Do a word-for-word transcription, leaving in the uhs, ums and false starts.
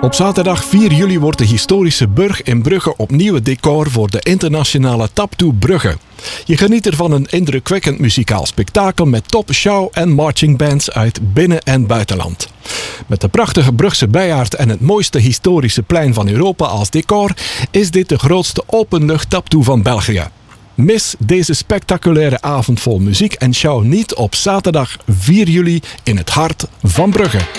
Op zaterdag vier juli wordt de historische Burg in Brugge opnieuw het decor voor de internationale Taptoe Brugge. Je geniet er van een indrukwekkend muzikaal spektakel met top show en marchingbands uit binnen- en buitenland. Met de prachtige Brugse bijaard en het mooiste historische plein van Europa als decor is dit de grootste openlucht Taptoe van België. Mis deze spectaculaire avond vol muziek en show niet op zaterdag vier juli in het hart van Brugge.